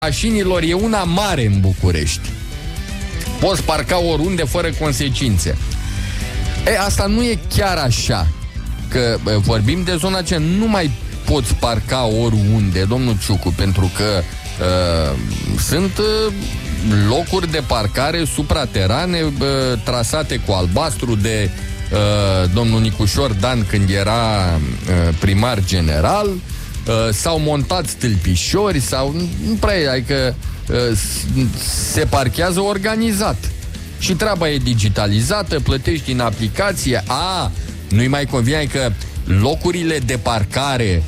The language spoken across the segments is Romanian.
mașinilor e una mare în București. Poți parca oriunde fără consecințe. Asta nu e chiar așa. Că vorbim de zona ce nu mai poți parca oriunde, domnul Ciucu, pentru că sunt locuri de parcare supraterane trasate cu albastru de domnul Nicușor Dan când era primar general. S-au montat stâlpișori sau nu prea e, adică se parchează organizat. Și treaba e digitalizată, plătești în aplicație. Nu-i mai convine că locurile de parcare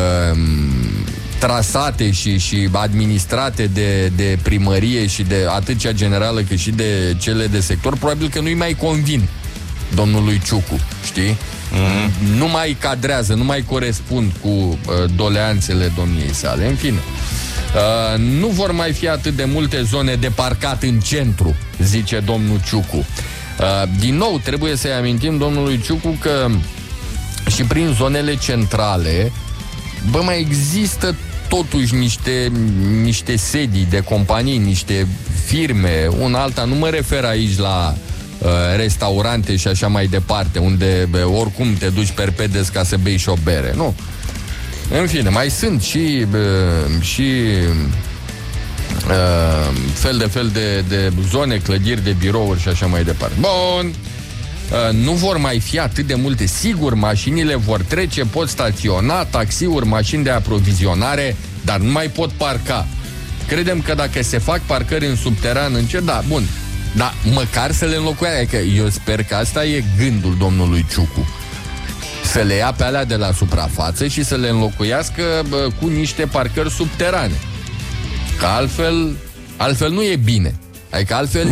trasate și administrate de primărie și de atât cea generală cât și de cele de sector, probabil că nu-i mai convin domnului Ciucu, știi? Nu mai cadrează, nu mai corespund cu doleanțele domniei sale. În fine, nu vor mai fi atât de multe zone de parcat în centru, zice domnul Ciucu. Din nou, trebuie să-i amintim domnului Ciucu că și prin zonele centrale mai există totuși niște sedii de companii, niște firme, una alta. Nu mă refer aici la restaurante și așa mai departe, unde oricum te duci perpedes ca să bei și o bere. Nu. În fine, mai sunt și fel de zone, clădiri de birouri și așa mai departe. Bun. Nu vor mai fi atât de multe. Sigur, mașinile vor trece, pot staționa, taxiuri, mașini de aprovizionare, dar nu mai pot parca. Credem că dacă se fac parcări în subteran, bun. Dar măcar să le înlocuiască. Eu sper că asta e gândul domnului Ciucu. Să le ia pe alea de la suprafață și să le înlocuiască cu niște parcări subterane. Că altfel nu e bine. Adică altfel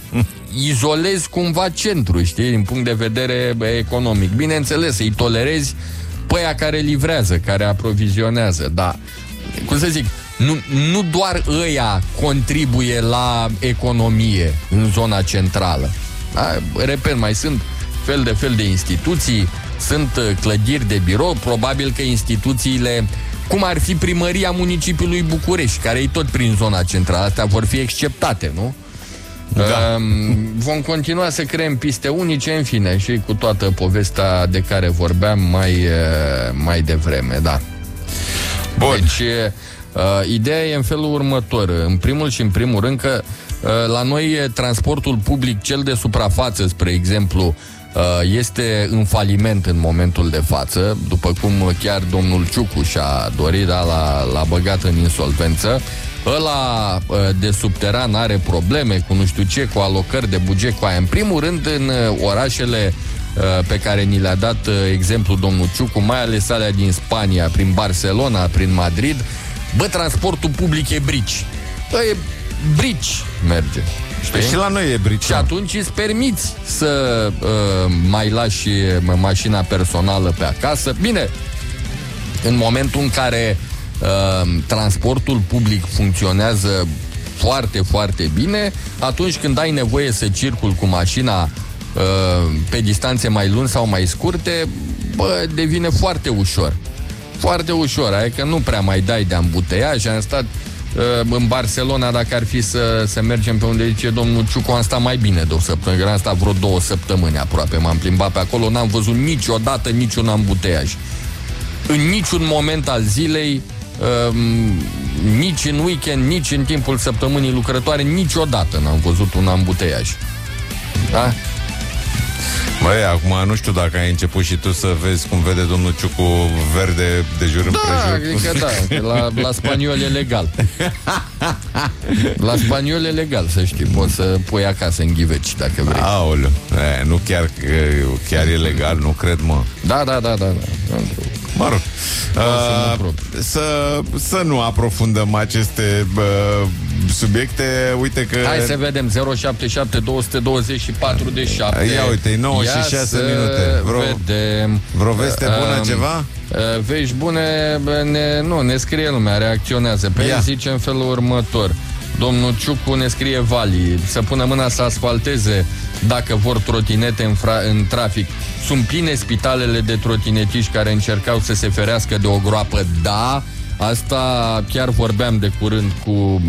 izolezi cumva centru, știi, din punct de vedere economic. Bineînțeles, îi tolerezi pe aia care livrează, care aprovizionează. Dar, cum să zic, nu doar ăia contribuie la economie în zona centrală. Da? Repet, mai sunt fel de instituții, sunt clădiri de birou, probabil că instituțiile, cum ar fi primăria municipiului București, care e tot prin zona centrală, astea vor fi exceptate, nu? Da. Vom continua să creăm piste unice, în fine, și cu toată povestea de care vorbeam mai devreme, da. Bun. Deci, ideea e în felul următor. În primul rând că la noi transportul public, cel de suprafață, spre exemplu, este în faliment în momentul de față, după cum chiar domnul Ciucu și-a dorit, l-a băgat în insolvență. Ăla de subteran are probleme cu nu știu ce, cu alocări de buget, cu aia. În primul rând, în orașele pe care ni le-a dat exemplu domnul Ciucu, mai ales alea din Spania, prin Barcelona, prin Madrid, transportul public e brici. E brici merge. Știi? Și la noi e brici. Și atunci îți permiți să mai lași mașina personală pe acasă. Bine, în momentul în care transportul public funcționează foarte, foarte bine, atunci când ai nevoie să circuli cu mașina pe distanțe mai lungi sau mai scurte, devine foarte ușor. Foarte ușor, adică nu prea mai dai de ambuteiaj. Am stat în Barcelona, dacă ar fi să mergem pe unde zice domnul Ciucu, am stat mai bine de o săptămână, am stat vreo 2 săptămâni aproape, m-am plimbat pe acolo, n-am văzut niciodată niciun ambuteiaj. În niciun moment al zilei, nici în weekend, nici în timpul săptămânii lucrătoare, niciodată n-am văzut un ambuteiaj. Da? Băi, acum nu știu dacă ai început și tu să vezi cum vede domnul Ciucu verde de jur împrejur. Adică la spaniol e legal. La spaniol e legal, să știi. Poți să pui acasă în ghiveci, dacă vrei. Aoleu, nu chiar e legal, nu cred, mă. Da. Mă rog, să nu aprofundăm aceste subiecte. Uite că... Hai să vedem, 077 224 de 7. Ia uite, 9 și 6 minute. Vreo veste bună, ceva? Vești bune, ne scrie lumea, reacționează. Pe el zice în felul următor. Domnul Ciucu ne scrie Vali, să pună mâna să asfalteze dacă vor trotinete în trafic. Sunt pline spitalele de trotinetiști care încercau să se ferească de o groapă. Da, Asta chiar vorbeam de curând cu